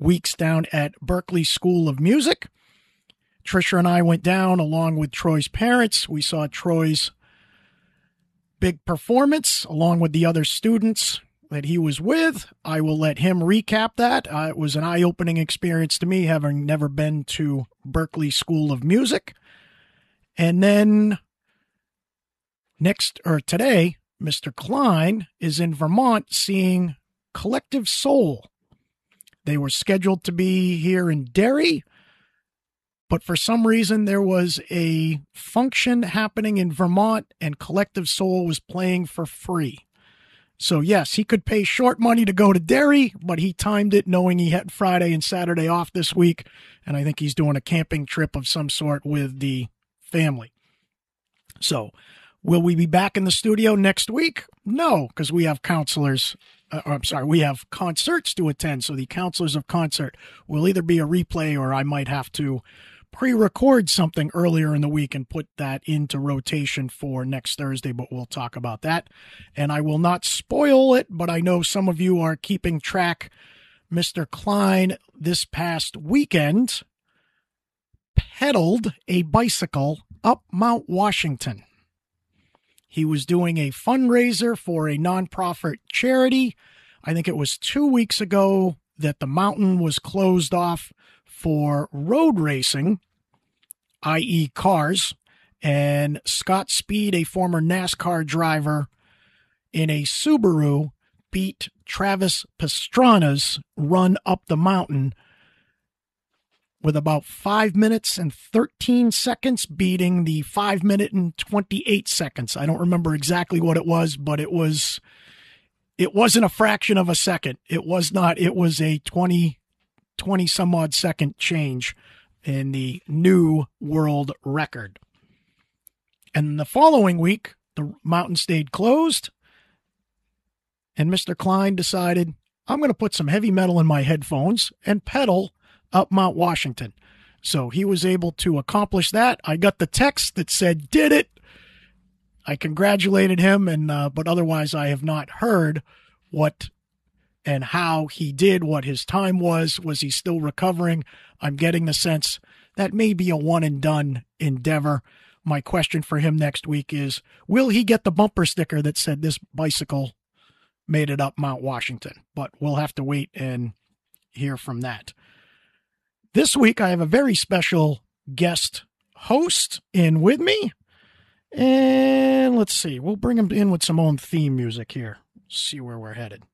weeks down at Berklee School of Music. Trisha and I went down along with Troy's parents. We saw Troy's big performance along with the other students that he was with. I will let him recap that. It was an eye-opening experience to me, having never been to Berklee School of Music. And then today, Mr. Klein is in Vermont seeing Collective Soul. They were scheduled to be here in Derry, but for some reason there was a function happening in Vermont and Collective Soul was playing for free. So yes, he could pay short money to go to Derry, but he timed it knowing he had Friday and Saturday off this week, and I think he's doing a camping trip of some sort with the family. So will we be back in the studio next week? No, because we have we have concerts to attend. So the Counselors of Concert will either be a replay or I might have to pre-record something earlier in the week and put that into rotation for next Thursday, but we'll talk about that. And I will not spoil it, but I know some of you are keeping track. Mr. Klein this past weekend pedaled a bicycle up Mount Washington. He was doing a fundraiser for a nonprofit charity. I think it was 2 weeks ago that the mountain was closed off for road racing, i.e. cars, and Scott Speed, a former NASCAR driver in a Subaru, beat Travis Pastrana's run up the mountain with about 5 minutes and 13 seconds, beating the 5 minute and 28 seconds. I don't remember exactly what it was, but it wasn't a fraction of a second. It was a 20 some odd second change in the new world record. And the following week, the mountain stayed closed, and Mr. Klein decided, I'm going to put some heavy metal in my headphones and pedal up Mount Washington. So he was able to accomplish that. I got the text that said, did it. I congratulated him, but otherwise I have not heard what and how he did, what his time was. Was he still recovering? I'm getting the sense that may be a one and done endeavor. My question for him next week is, will he get the bumper sticker that said this bicycle made it up Mount Washington? But we'll have to wait and hear from that. This week, I have a very special guest host in with me. And let's see, we'll bring him in with some own theme music here. See where we're headed.